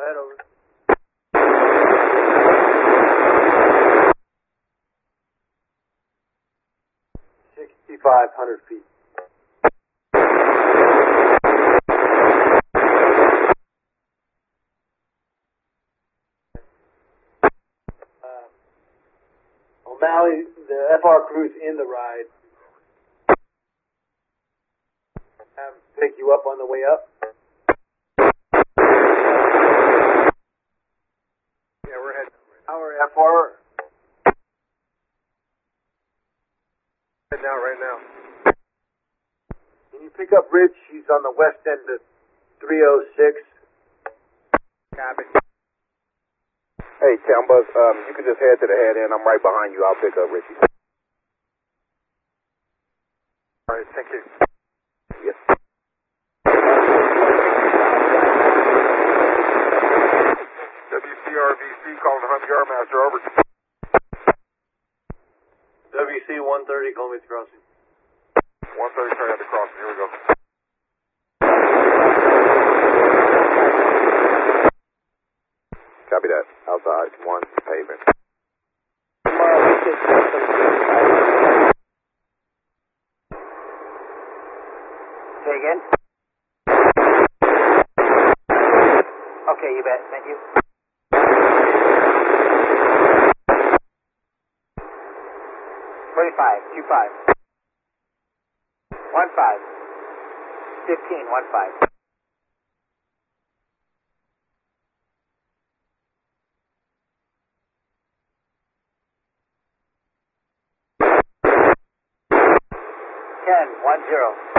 ahead, over. 6,500 feet. O'Malley, the FR crew's in the ride. Have them pick you up on the way up. Yeah, we're heading. Our FR. Heading out right now. Can you pick up Rich? He's on the west end of 306. Copy. Hey, Town Bus, you can just head to the head end. I'm right behind you. I'll pick up Richie. All right, thank you. Yes. WCRVC calling the Hunt Yard Master, over. WC 130, Columbia Crossing. 130, sorry, I had to cross. Here we go. Copy that. Outside, 1, pavement. Say again? Okay, you bet. Thank you. 25, 25. 15. 15. Ten, 10.